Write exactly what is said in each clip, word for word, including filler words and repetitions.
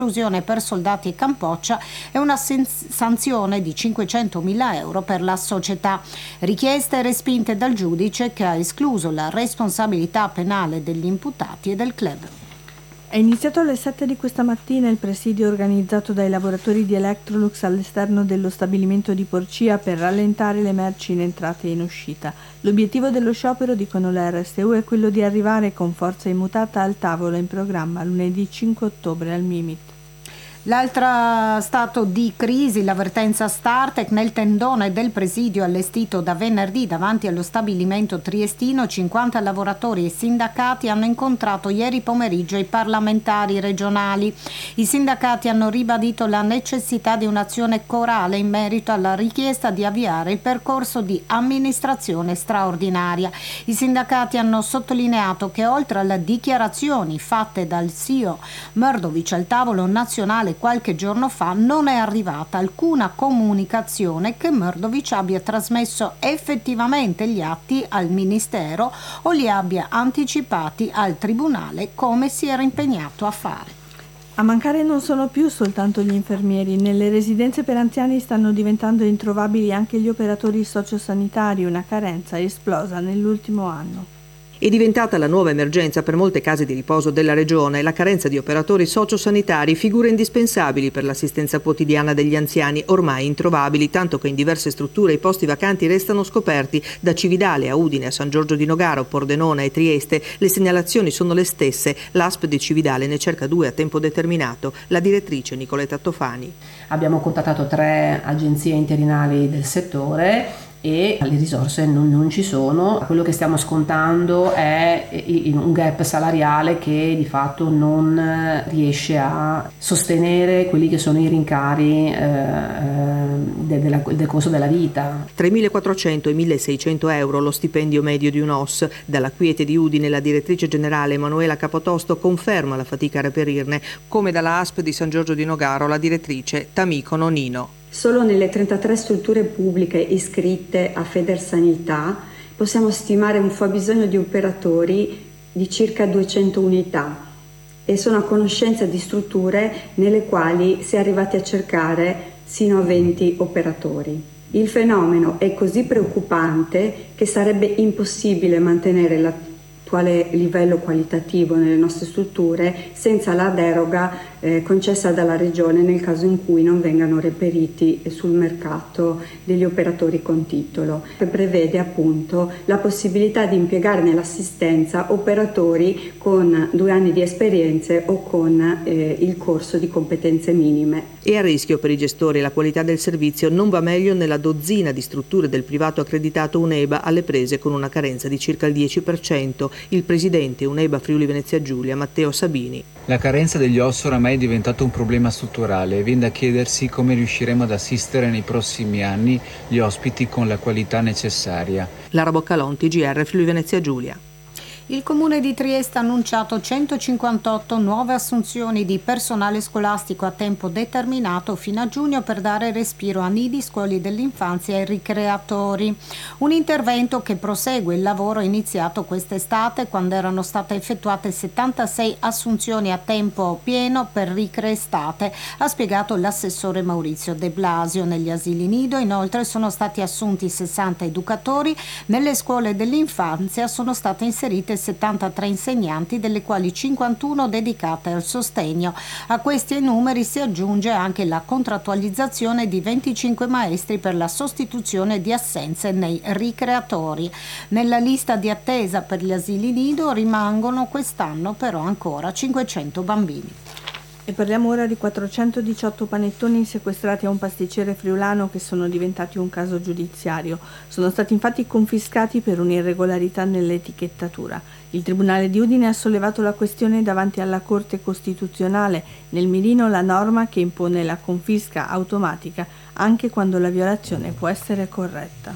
reclusione per soldati e Campoccia e una sanzione di cinquecentomila euro per la società. Richieste respinte dal giudice, che ha escluso la responsabilità penale degli imputati e del club. È iniziato alle sette di questa mattina il presidio organizzato dai lavoratori di Electrolux all'esterno dello stabilimento di Porcia per rallentare le merci in entrata e in uscita. L'obiettivo dello sciopero, dicono le R S U, è quello di arrivare con forza immutata al tavolo in programma lunedì cinque ottobre al Mimit. L'altro stato di crisi, l'avvertenza Startec nel tendone del presidio allestito da venerdì davanti allo stabilimento triestino. cinquanta lavoratori e sindacati hanno incontrato ieri pomeriggio i parlamentari regionali. I sindacati hanno ribadito la necessità di un'azione corale in merito alla richiesta di avviare il percorso di amministrazione straordinaria. I sindacati hanno sottolineato che oltre alle dichiarazioni fatte dal C E O Mrdovic al tavolo nazionale qualche giorno fa, non è arrivata alcuna comunicazione che Mrdovic abbia trasmesso effettivamente gli atti al Ministero o li abbia anticipati al Tribunale come si era impegnato a fare. A mancare non sono più soltanto gli infermieri. Nelle residenze per anziani stanno diventando introvabili anche gli operatori sociosanitari, una carenza esplosa nell'ultimo anno. È diventata la nuova emergenza per molte case di riposo della regione la carenza di operatori sociosanitari, figure indispensabili per l'assistenza quotidiana degli anziani, ormai introvabili, tanto che in diverse strutture i posti vacanti restano scoperti. Da Cividale a Udine, a San Giorgio di Nogaro, Pordenone e Trieste le segnalazioni sono le stesse. L'A S P di Cividale ne cerca due a tempo determinato. La direttrice Nicoletta Tofani. Abbiamo contattato tre agenzie interinali del settore e le risorse non, non ci sono. Quello che stiamo scontando è un gap salariale che di fatto non riesce a sostenere quelli che sono i rincari eh, del, del costo della vita. Tra i millequattrocento e i milleseicento euro lo stipendio medio di un O S. Dalla Quiete di Udine la direttrice generale Emanuela Capotosto conferma la fatica a reperirne, come dalla A S P di San Giorgio di Nogaro la direttrice Tamiko Nonino. Solo nelle trentatré strutture pubbliche iscritte a Federsanità possiamo stimare un fabbisogno di operatori di circa duecento unità e sono a conoscenza di strutture nelle quali si è arrivati a cercare sino a venti operatori. Il fenomeno è così preoccupante che sarebbe impossibile mantenere l'attività livello qualitativo nelle nostre strutture senza la deroga eh, concessa dalla Regione nel caso in cui non vengano reperiti sul mercato degli operatori con titolo, che prevede appunto la possibilità di impiegare nell'assistenza operatori con due anni di esperienze o con eh, il corso di competenze minime. E a rischio per i gestori la qualità del servizio non va meglio nella dozzina di strutture del privato accreditato UNEBA alle prese con una carenza di circa il dieci per cento. Il presidente UNEBA Friuli Venezia Giulia, Matteo Sabini. La carenza degli O S oramai è diventato un problema strutturale e viene da chiedersi come riusciremo ad assistere nei prossimi anni gli ospiti con la qualità necessaria. Lara Boccalon, T G R Friuli Venezia Giulia. Il Comune di Trieste ha annunciato centocinquantotto nuove assunzioni di personale scolastico a tempo determinato fino a giugno per dare respiro a nidi, scuole dell'infanzia e ricreatori. Un intervento che prosegue il lavoro iniziato quest'estate, quando erano state effettuate settantasei assunzioni a tempo pieno per ricreestate, ha spiegato l'assessore Maurizio De Blasio. Negli asili nido inoltre sono stati assunti sessanta educatori, nelle scuole dell'infanzia sono state inserite settantatré insegnanti, delle quali cinquantuno dedicate al sostegno. A questi numeri si aggiunge anche la contrattualizzazione di venticinque maestri per la sostituzione di assenze nei ricreatori. Nella lista di attesa per gli asili nido rimangono quest'anno però ancora cinquecento bambini. E parliamo ora di quattrocentodiciotto panettoni sequestrati a un pasticcere friulano che sono diventati un caso giudiziario. Sono stati infatti confiscati per un'irregolarità nell'etichettatura. Il Tribunale di Udine ha sollevato la questione davanti alla Corte Costituzionale, nel mirino la norma che impone la confisca automatica anche quando la violazione può essere corretta.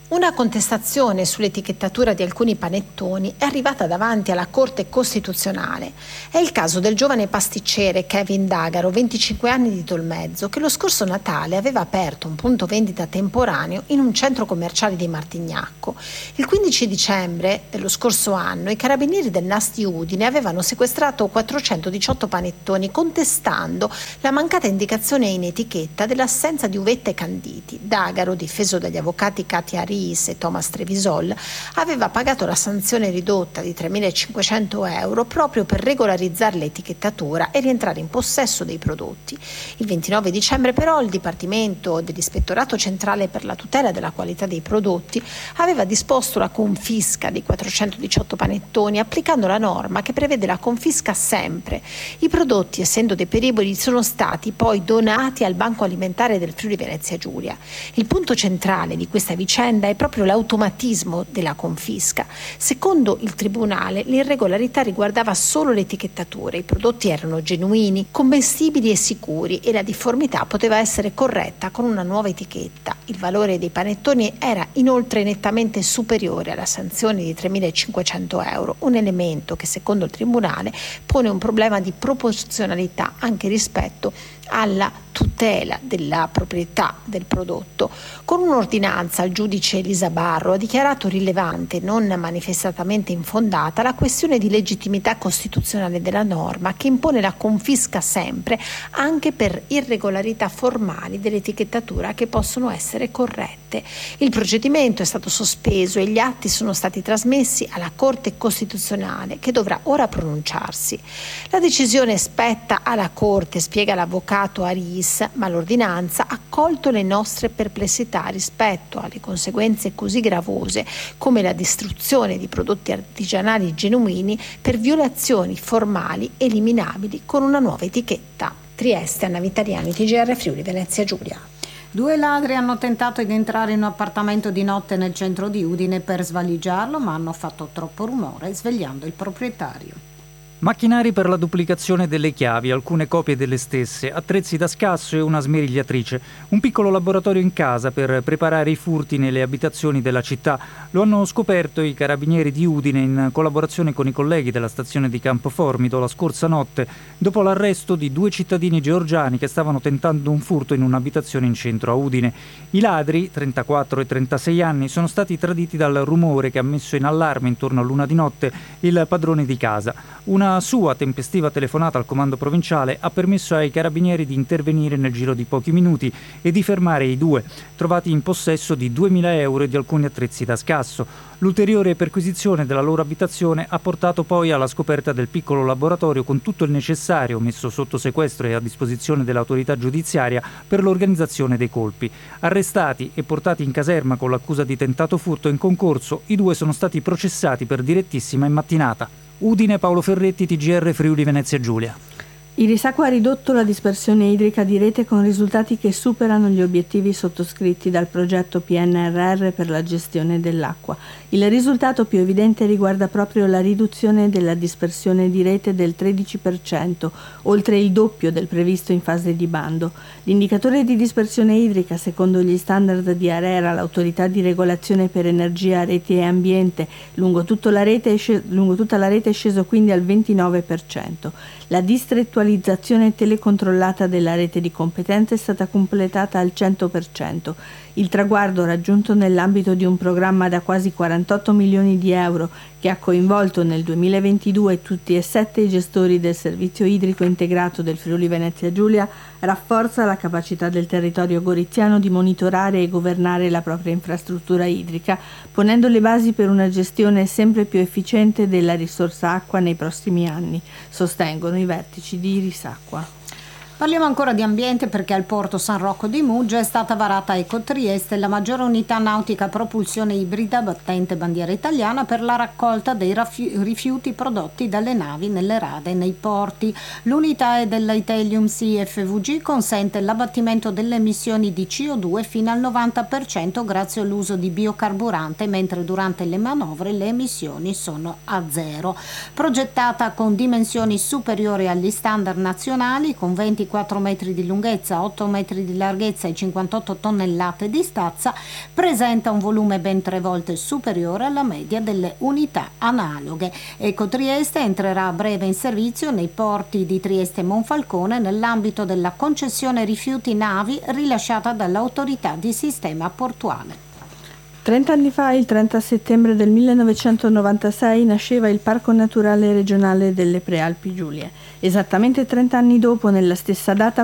Una contestazione sull'etichettatura di alcuni panettoni è arrivata davanti alla Corte Costituzionale. È il caso del giovane pasticcere Kevin Dagaro, venticinque anni di Tolmezzo, che lo scorso Natale aveva aperto un punto vendita temporaneo in un centro commerciale di Martignacco. Il quindici dicembre dello scorso anno i carabinieri del N A S di Udine avevano sequestrato quattrocentodiciotto panettoni contestando la mancata indicazione in etichetta dell'assenza di uvette e canditi. Dagaro, difeso dagli avvocati Katia Ries e Thomas Trevisol, aveva pagato la sanzione ridotta di tremilacinquecento euro proprio per regolarizzare l'etichettatura e rientrare in possesso dei prodotti. Il ventinove dicembre però il Dipartimento dell'Ispettorato Centrale per la tutela della qualità dei prodotti aveva disposto la confisca di quattrocentodiciotto panettoni applicando la norma che prevede la confisca sempre. I prodotti, essendo deperibili, sono stati poi donati al Banco Alimentare del Friuli Venezia Giulia. Il punto centrale di questa vicenda è proprio l'automatismo della confisca. Secondo il Tribunale, l'irregolarità riguardava solo l'etichettatura, i prodotti erano genuini, commestibili e sicuri e la difformità poteva essere corretta con una nuova etichetta. Il valore dei panettoni era inoltre nettamente superiore alla sanzione di tremilacinquecento euro, un elemento che secondo il Tribunale pone un problema di proporzionalità anche rispetto alla tutela della proprietà del prodotto. Con un'ordinanza il giudice Elisa Barro ha dichiarato rilevante, non manifestatamente infondata, la questione di legittimità costituzionale della norma che impone la confisca sempre anche per irregolarità formali dell'etichettatura che possono essere corrette. Il procedimento è stato sospeso e gli atti sono stati trasmessi alla Corte Costituzionale che dovrà ora pronunciarsi. La decisione spetta alla Corte, spiega l'avvocato Aris, ma l'ordinanza ha colto le nostre perplessità rispetto alle conseguenze così gravose come la distruzione di prodotti artigianali genuini per violazioni formali eliminabili con una nuova etichetta. Trieste, Anna Vitaliani, T G R Friuli Venezia Giulia. Due ladri hanno tentato di entrare in un appartamento di notte nel centro di Udine per svaligiarlo, ma hanno fatto troppo rumore, svegliando il proprietario. Macchinari per la duplicazione delle chiavi, alcune copie delle stesse, attrezzi da scasso e una smerigliatrice. Un piccolo laboratorio in casa per preparare i furti nelle abitazioni della città. Lo hanno scoperto i carabinieri di Udine in collaborazione con i colleghi della stazione di Campoformido la scorsa notte, dopo l'arresto di due cittadini georgiani che stavano tentando un furto in un'abitazione in centro a Udine. I ladri, trentaquattro e trentasei anni, sono stati traditi dal rumore che ha messo in allarme intorno all'una di notte il padrone di casa. Una sua tempestiva telefonata al comando provinciale ha permesso ai carabinieri di intervenire nel giro di pochi minuti e di fermare i due, trovati in possesso di duemila euro e di alcuni attrezzi da scasso. L'ulteriore perquisizione della loro abitazione ha portato poi alla scoperta del piccolo laboratorio con tutto il necessario messo sotto sequestro e a disposizione dell'autorità giudiziaria per l'organizzazione dei colpi. Arrestati e portati in caserma con l'accusa di tentato furto in concorso, i due sono stati processati per direttissima in mattinata. Udine, Paolo Ferretti, T G R Friuli Venezia Giulia. Il Risacqua ha ridotto la dispersione idrica di rete con risultati che superano gli obiettivi sottoscritti dal progetto P N R R per la gestione dell'acqua. Il risultato più evidente riguarda proprio la riduzione della dispersione di rete del tredici per cento, oltre il doppio del previsto in fase di bando. L'indicatore di dispersione idrica, secondo gli standard di ARERA, l'autorità di regolazione per energia, reti e ambiente, lungo, tutta la rete è sceso, lungo tutta la rete è sceso quindi al ventinove per cento. La distrettualizzazione telecontrollata della rete di competenza è stata completata al cento per cento. Il traguardo raggiunto nell'ambito di un programma da quasi quarantotto milioni di euro che ha coinvolto nel duemilaventidue tutti e sette i gestori del servizio idrico integrato del Friuli Venezia Giulia rafforza la capacità del territorio goriziano di monitorare e governare la propria infrastruttura idrica, ponendo le basi per una gestione sempre più efficiente della risorsa acqua nei prossimi anni, sostengono i vertici di Risacqua. Parliamo ancora di ambiente perché al porto San Rocco di Muggia è stata varata Eco Trieste, la maggiore unità nautica a propulsione ibrida battente bandiera italiana per la raccolta dei rifiuti prodotti dalle navi nelle rade e nei porti. L'unità è dell'Italium C F V G, consente l'abbattimento delle emissioni di C O due fino al novanta per cento grazie all'uso di biocarburante, mentre durante le manovre le emissioni sono a zero. Progettata con dimensioni superiori agli standard nazionali, con venti ventiquattro metri di lunghezza, otto metri di larghezza e cinquantotto tonnellate di stazza, presenta un volume ben tre volte superiore alla media delle unità analoghe. Eco Trieste entrerà a breve in servizio nei porti di Trieste e Monfalcone nell'ambito della concessione rifiuti navi rilasciata dall'autorità di sistema portuale. trenta anni fa, il trenta settembre del millenovecentonovantasei, nasceva il Parco Naturale Regionale delle Prealpi Giulie. Esattamente trenta anni dopo, nella stessa data,